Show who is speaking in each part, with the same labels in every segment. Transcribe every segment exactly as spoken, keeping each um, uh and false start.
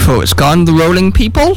Speaker 1: Before it's gone, the Rolling People.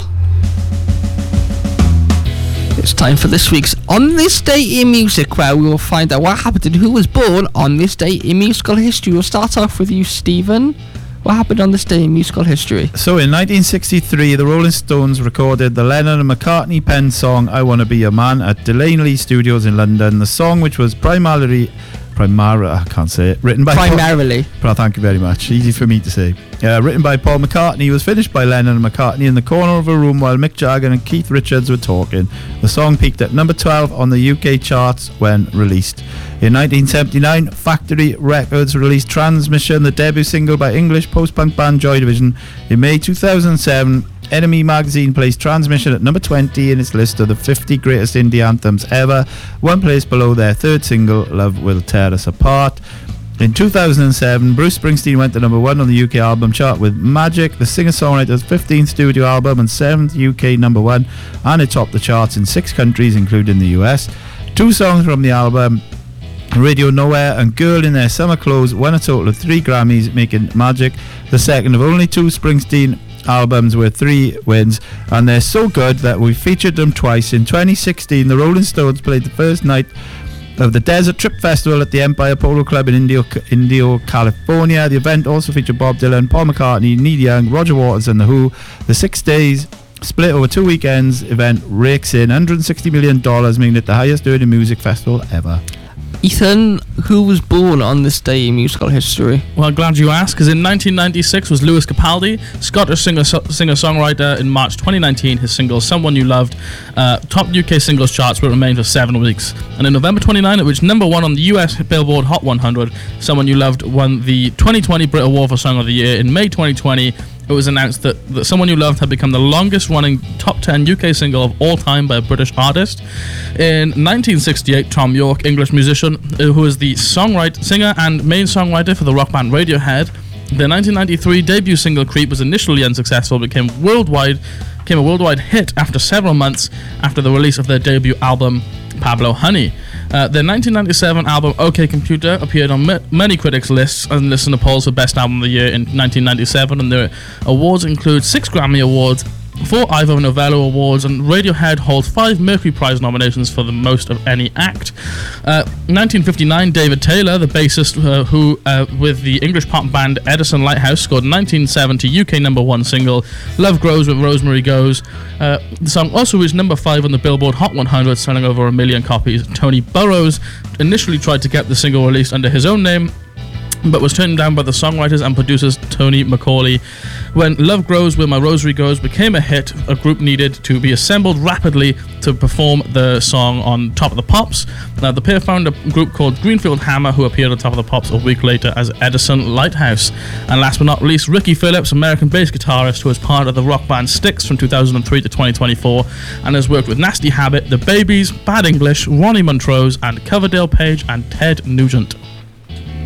Speaker 1: It's time for this week's On This Day in Music, where we will find out what happened and who was born on this day in musical history. We'll start off with you, Stephen. What happened on this day in musical history?
Speaker 2: So in nineteen sixty-three, the Rolling Stones recorded the Lennon and McCartney penned song I Wanna Be Your Man at Delaney Studios in London. The song, which was primarily Primarily, I can't say it. Written by
Speaker 1: Primarily.
Speaker 2: Paul, thank you very much. Easy for me to say. Uh, written by Paul McCartney, was finished by Lennon and McCartney in the corner of a room while Mick Jagger and Keith Richards were talking. The song peaked at number twelve on the U K charts when released. In nineteen seventy-nine, Factory Records released Transmission, the debut single by English post-punk band Joy Division. In May two thousand seven, Enemy magazine placed Transmission at number twenty in its list of the fifty greatest indie anthems ever, one place below their third single, Love Will Tear Us Apart. In two thousand seven, Bruce Springsteen went to number one on the U K album chart with Magic, the singer-songwriter's fifteenth studio album and seventh U K number one, and it topped the charts in six countries, including the U S. Two songs from the album, Radio Nowhere and Girl in Their Summer Clothes, won a total of three Grammys, making Magic the second of only two Springsteen albums with three wins, and they're so good that we featured them twice. In twenty sixteen, the Rolling Stones played the first night of the Desert Trip Festival at the Empire Polo Club in Indio, Indio, California. The event also featured Bob Dylan, Paul McCartney, Neil Young, Roger Waters and The Who. The six days split over two weekends event rakes in one hundred sixty million dollars, making it the highest earning music festival ever.
Speaker 1: Ethan, who was born on this day in musical history?
Speaker 3: Well, glad you asked, because in nineteen ninety-six was Lewis Capaldi, Scottish singer, singer-songwriter. In March twenty nineteen, his single Someone You Loved uh, topped U K singles charts, but remained for seven weeks. And in November twenty-ninth, it reached number one on the U S Billboard Hot one hundred. Someone You Loved won the twenty twenty Brit Award for Song of the Year. In May twenty twenty, it was announced that, that Someone You Loved had become the longest running top ten U K single of all time by a British artist. In nineteen sixty-eight, Tom York, English musician who is the songwriter, singer and main songwriter for the rock band Radiohead. Their nineteen ninety-three debut single Creep was initially unsuccessful, but became worldwide became a worldwide hit after several months after the release of their debut album Pablo Honey. Uh, their nineteen ninety-seven album OK Computer appeared on m- many critics' lists and listener polls for Best Album of the Year in nineteen ninety-seven, and their awards include six Grammy Awards, four Ivor Novello Awards, and Radiohead holds five Mercury Prize nominations for the most of any act. Uh, nineteen fifty-nine, David Taylor, the bassist uh, who, uh, with the English pop band Edison Lighthouse, scored nineteen seventy U K number one single Love Grows with Rosemary Goes. Uh, the song also reached number five on the Billboard Hot one hundred, selling over a million copies. Tony Burrows initially tried to get the single released under his own name, but was turned down by the songwriters and producers Tony McCauley. When Love Grows Where My Rosary Goes became a hit, a group needed to be assembled rapidly to perform the song on Top of the Pops. Now, the pair found a group called Greenfield Hammer, who appeared on Top of the Pops a week later as Edison Lighthouse. And last but not least, Ricky Phillips, American bass guitarist who was part of the rock band Styx from two thousand three to twenty twenty-four and has worked with Nasty Habit, The Babies, Bad English, Ronnie Montrose, and Coverdale Page and Ted Nugent.